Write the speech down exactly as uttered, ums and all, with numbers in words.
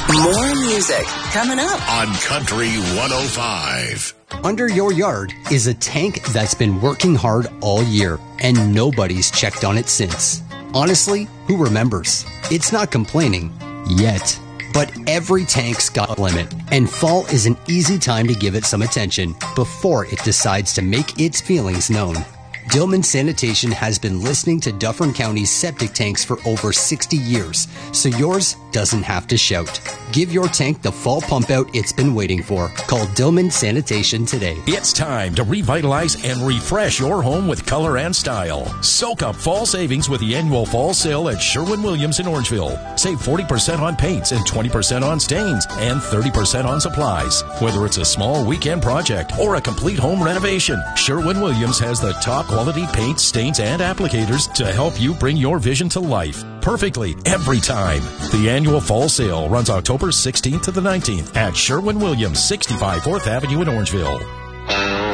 More music coming up on Country one oh five. Under your yard is a tank that's been working hard all year, and nobody's checked on it since. Honestly, who remembers? It's not complaining yet. But every tank's got a limit, and fall is an easy time to give it some attention before it decides to make its feelings known. Dillman Sanitation has been listening to Dufferin County's septic tanks for over sixty years, so yours doesn't have to shout. Give your tank the fall pump out it's been waiting for. Call Dillman Sanitation today. It's time to revitalize and refresh your home with color and style. Soak up fall savings with the annual fall sale at Sherwin-Williams in Orangeville. Save forty percent on paints and twenty percent on stains and thirty percent on supplies. Whether it's a small weekend project or a complete home renovation, Sherwin-Williams has the top quality paints, stains, and applicators to help you bring your vision to life perfectly every time. The annual fall sale runs October sixteenth to the nineteenth at Sherwin-Williams, sixty-five fourth Avenue in Orangeville.